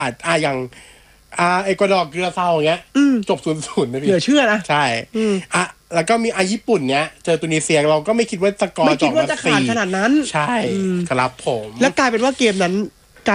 อย่างเอกวาดอร์เกลือเซาอย่างเงี้ยจบ 0-0 นะพี่เหลือเชื่อนะใช่แล้วก็มีญี่ปุ่นเนี้ยเจอตุนิเซียเราก็ไม่คิดว่าสกอร์จะออกมา4ขนาดนั้นใช่ครับผมแล้วกลายเป็นว่าเกมนั้น